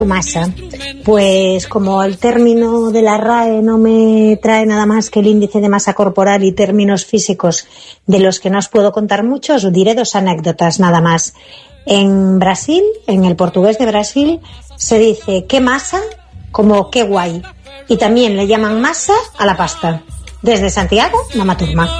Masa. Pues como el término de la RAE no me trae nada más que el índice de masa corporal y términos físicos de los que no os puedo contar mucho, os diré 2 anécdotas nada más. En Brasil, en el portugués de Brasil, se dice qué masa como qué guay. Y también le llaman masa a la pasta. Desde Santiago, Mama Turma.